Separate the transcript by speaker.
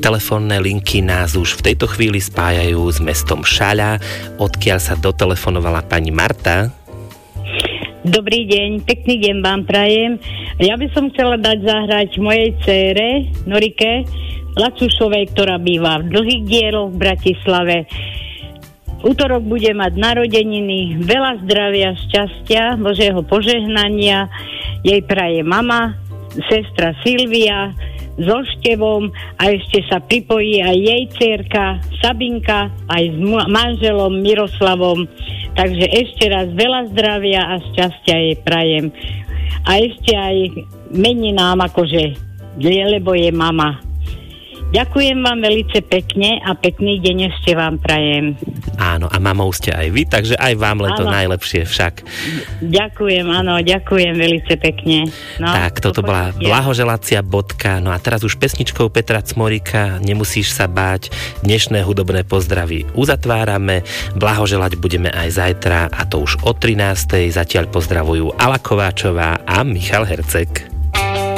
Speaker 1: Telefónne linky nás už v tejto chvíli spájajú s mestom Šaľa, odkiaľ sa dotelefonovala pani Marta.
Speaker 2: Dobrý deň, pekný deň vám prajem. Ja by som chcela dať zahrať mojej dcére, Norike Lacušovej, ktorá býva v Dlhých Dieroch v Bratislave. Útorok bude mať narodeniny, veľa zdravia, šťastia, Božieho požehnania. Jej praje mama, sestra Silvia so Števom a ešte sa pripojí aj jej dcérka Sabinka aj s manželom Miroslavom. Takže ešte raz veľa zdravia a šťastia jej prajem. A ešte aj meninám akože, lebo je mama. Ďakujem vám veľmi pekne a pekný deň ešte vám prajem.
Speaker 1: Áno, a mamou ste aj vy, takže aj vám len to najlepšie však.
Speaker 2: Ďakujem, áno, ďakujem veľmi pekne. No,
Speaker 1: tak, toto bola blahoželacia bodka. No a teraz už pesničkou Petra Cmorika Nemusíš sa báť. Dnešné hudobné pozdravy uzatvárame. Blahoželať budeme aj zajtra, a to už o 13:00. Zatiaľ pozdravujú Ala Kováčová a Michal Herceg.